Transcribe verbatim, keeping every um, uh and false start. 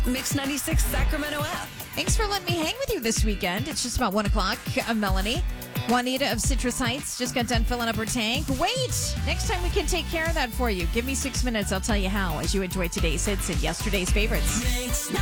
Mix ninety-six Sacramento app. Thanks for letting me hang with you this weekend. It's just about one o'clock. I'm Melanie. Juanita of Citrus Heights just got done filling up her tank. Wait! Next time we can take care of that for you. Give me six minutes. I'll tell you how as you enjoy today's hits and yesterday's favorites. Mix